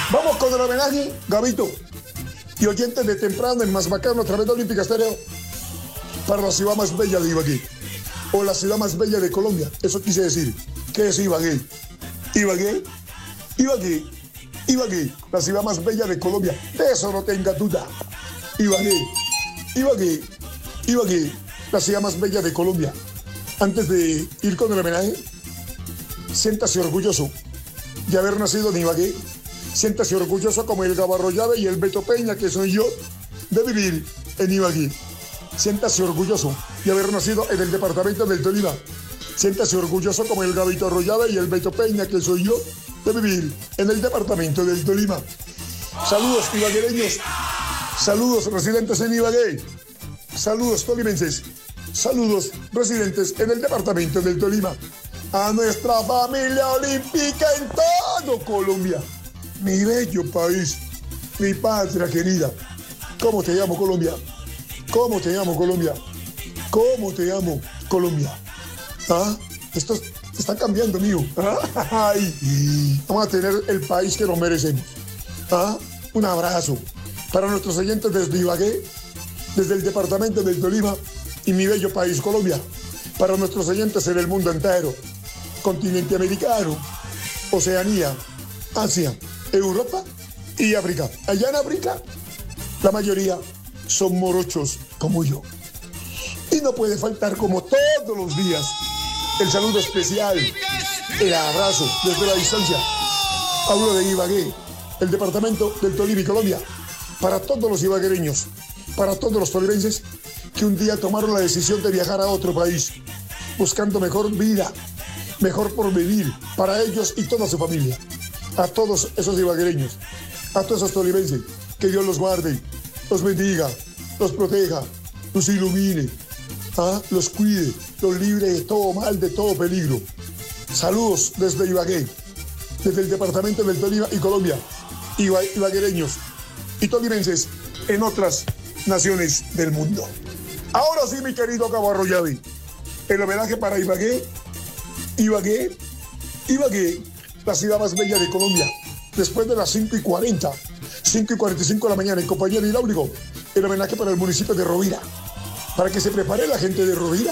Vamos con el homenaje, Gabito, y oyentes de temprano en Más Bacano a través de Olímpica Estéreo, para la ciudad más bella de Ibagué, o la ciudad más bella de Colombia. Eso quise decir. ¿Qué es Ibagué? Ibagué, Ibagué, Ibagué, la ciudad más bella de Colombia. De eso no tenga duda. Ibagué, Ibagué, Ibagué, la ciudad más bella de Colombia. Antes de ir con el homenaje, siéntase orgulloso de haber nacido en Ibagué. Siéntase orgulloso como el Gabarro Llave y el Beto Peña, que soy yo, de vivir en Ibagué. Siéntase orgulloso de haber nacido en el departamento del Tolima. Siéntase orgulloso como el Gabito Arroyave y el Beto Peña, que soy yo, de vivir en el departamento del Tolima. Saludos ibaguereños, saludos residentes en Ibagué, saludos tolimenses, saludos residentes en el departamento del Tolima. A nuestra familia olímpica en todo Colombia. Mi bello país, mi patria querida. ¿Cómo te llamo, Colombia? ¿Cómo te llamo, Colombia? ¿Cómo te llamo, Colombia? ¿Ah? Esto está cambiando, mío. Ay, vamos a tener el país que nos merecemos. ¿Ah? Un abrazo para nuestros oyentes desde Ibagué, desde el departamento del Tolima y mi bello país, Colombia. Para nuestros oyentes en el mundo entero, continente americano, Oceanía, Asia, Europa y África. Allá en África, la mayoría son morochos como yo. Y no puede faltar, como todos los días, el saludo especial, el abrazo desde la distancia. Hablo de Ibagué, el departamento del Tolima y Colombia, para todos los ibaguereños, para todos los tolimenses que un día tomaron la decisión de viajar a otro país, buscando mejor vida, mejor porvenir para ellos y toda su familia. A todos esos ibaguereños, a todos esos tolimenses, que Dios los guarde, los bendiga, los proteja, los ilumine, los cuide, los libre de todo mal, de todo peligro. Saludos desde Ibagué, desde el departamento del Tolima y Colombia, ibaguereños y tolimenses en otras naciones del mundo. Ahora sí, mi querido Cabo Arroyave, el homenaje para Ibagué, Ibagué, Ibagué, la ciudad más bella de Colombia. Después de las 5:40, 5:45 de la mañana, en compañía de Hidráulico, el homenaje para el municipio de Rovira, para que se prepare la gente de Rovira,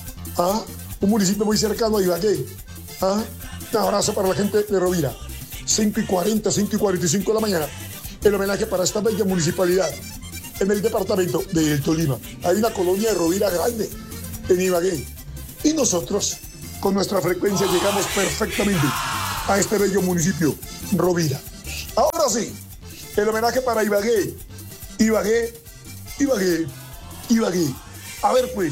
un municipio muy cercano a Ibagué. Un abrazo para la gente de Rovira. 5:40, 5:45 de la mañana, el homenaje para esta bella municipalidad en el departamento del Tolima. Hay una colonia de Rovira grande en Ibagué, y nosotros con nuestra frecuencia llegamos perfectamente a este bello municipio, Rovira. Ahora sí, el homenaje para Ibagué, Ibagué, Ibagué, Ibagué. A ver, pues.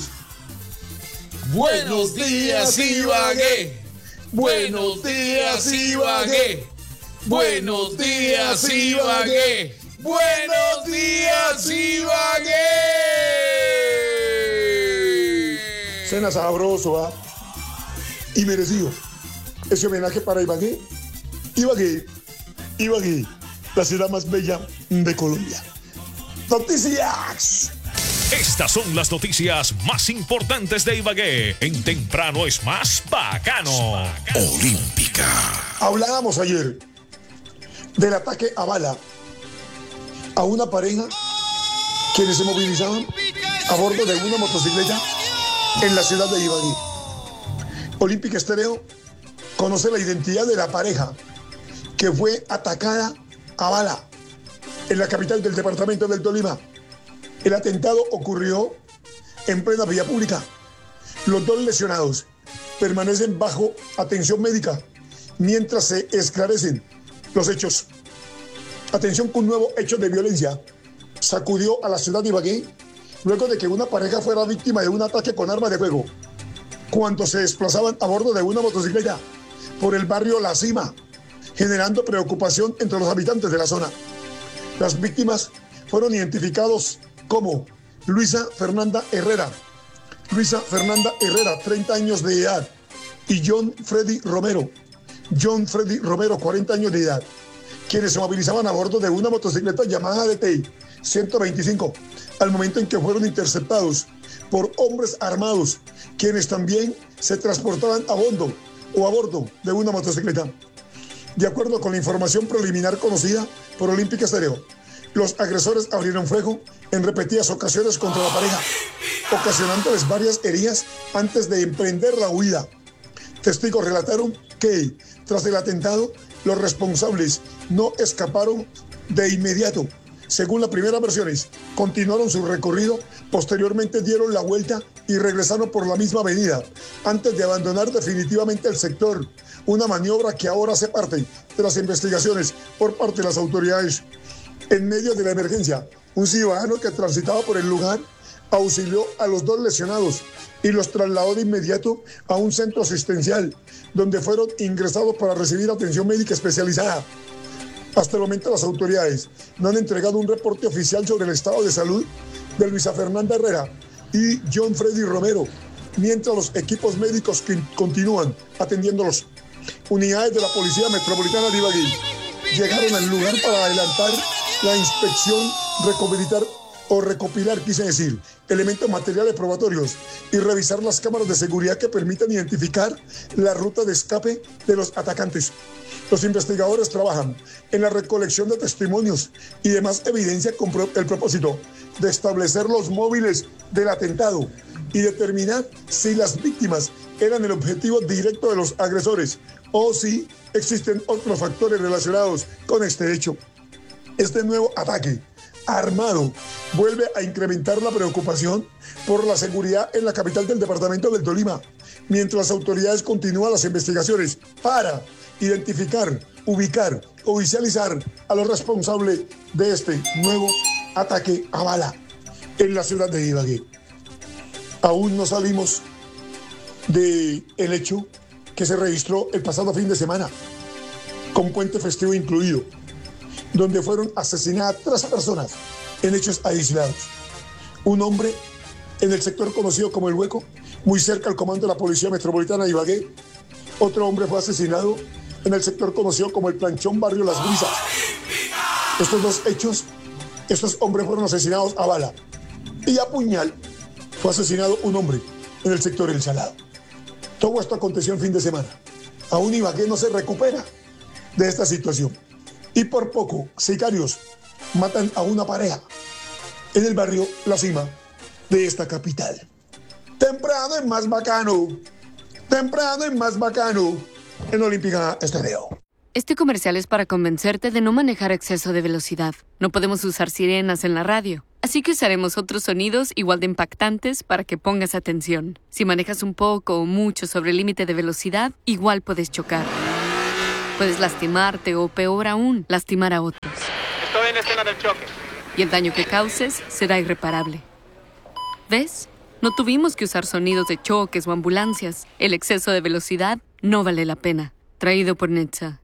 Buenos días, Ibagué. Buenos días, Ibagué. Buenos días, Ibagué. Buenos días, Ibagué. Cena sabroso, y merecido. Ese homenaje para Ibagué, Ibagué, Ibagué, la ciudad más bella de Colombia. ¡Noticias! Estas son las noticias más importantes de Ibagué. En Temprano es Más Bacano. Olímpica. Hablábamos ayer del ataque a bala a una pareja quienes se movilizaban a bordo de una motocicleta en la ciudad de Ibagué. Olímpica Estéreo conoce la identidad de la pareja que fue atacada a bala en la capital del departamento del Tolima. El atentado ocurrió en plena vía pública. Los dos lesionados permanecen bajo atención médica mientras se esclarecen los hechos. Atención, que un nuevo hecho de violencia sacudió a la ciudad de Ibagué luego de que una pareja fuera víctima de un ataque con arma de fuego cuando se desplazaban a bordo de una motocicleta por el barrio La Cima, generando preocupación entre los habitantes de la zona. Las víctimas fueron identificados como Luisa Fernanda Herrera, 30 años de edad, y John Freddy Romero, 40 años de edad, quienes se movilizaban a bordo de una motocicleta Yamaha DTI 125, al momento en que fueron interceptados por hombres armados, quienes también se transportaban a bordo de una motocicleta. De acuerdo con la información preliminar conocida por Olímpica Estéreo, los agresores abrieron fuego en repetidas ocasiones contra la pareja, ocasionándoles varias heridas antes de emprender la huida. Testigos relataron que, tras el atentado, los responsables no escaparon de inmediato. Según las primeras versiones, continuaron su recorrido, posteriormente dieron la vuelta y regresaron por la misma avenida, antes de abandonar definitivamente el sector, una maniobra que ahora hace parte de las investigaciones por parte de las autoridades. En medio de la emergencia, un ciudadano que transitaba por el lugar auxilió a los dos lesionados y los trasladó de inmediato a un centro asistencial, donde fueron ingresados para recibir atención médica especializada. Hasta el momento las autoridades no han entregado un reporte oficial sobre el estado de salud de Luisa Fernanda Herrera y John Freddy Romero, mientras los equipos médicos que continúan atendiéndolos. Unidades de la Policía Metropolitana de Ibagué llegaron al lugar para adelantar la inspección, recopilar, elementos materiales probatorios y revisar las cámaras de seguridad que permitan identificar la ruta de escape de los atacantes. Los investigadores trabajan en la recolección de testimonios y demás evidencia con el propósito de establecer los móviles del atentado y determinar si las víctimas eran el objetivo directo de los agresores o si existen otros factores relacionados con este hecho. Este nuevo ataque armado vuelve a incrementar la preocupación por la seguridad en la capital del departamento del Tolima, mientras las autoridades continúan las investigaciones para identificar, ubicar o visualizar a los responsables de este nuevo ataque a bala en la ciudad de Ibagué. Aún no salimos del hecho que se registró el pasado fin de semana, con puente festivo incluido, donde fueron asesinadas 3 personas en hechos aislados. Un hombre en el sector conocido como El Hueco, muy cerca al comando de la Policía Metropolitana de Ibagué. Otro hombre fue asesinado en el sector conocido como El Planchón, barrio Las Brisas. Estos 2 hechos, estos hombres fueron asesinados a bala. Y a puñal fue asesinado un hombre en el sector El Salado. Todo esto aconteció el fin de semana. Aún Ibagué no se recupera de esta situación. Y por poco, sicarios matan a una pareja en el barrio La Cima de esta capital. Temprano es más bacano. Temprano es más bacano. En Olímpica Estéreo. Este comercial es para convencerte de no manejar a exceso de velocidad. No podemos usar sirenas en la radio, así que usaremos otros sonidos igual de impactantes para que pongas atención. Si manejas un poco o mucho sobre el límite de velocidad, igual puedes chocar. Puedes lastimarte o, peor aún, lastimar a otros. Estoy en escena del choque. Y el daño que causes será irreparable. ¿Ves? No tuvimos que usar sonidos de choques o ambulancias. El exceso de velocidad no vale la pena. Traído por Netza.